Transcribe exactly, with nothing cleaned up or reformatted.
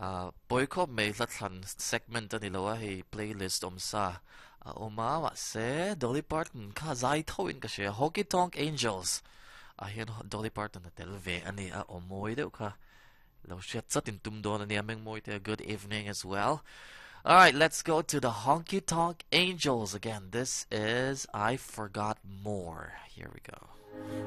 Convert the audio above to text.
Uh, boy ko may latlan segment nila hi playlist om sa uh, umawa se Dolly Parton ka zai towin ka siya Honky Tonk Angels. Ayan Dolly Parton na telve ani a omoy de ka. Lo siya sa tintumdo na niya meng moy te good evening as well. All right, let's go to the Honky Tonk Angels again. This is I Forgot More. Here we go.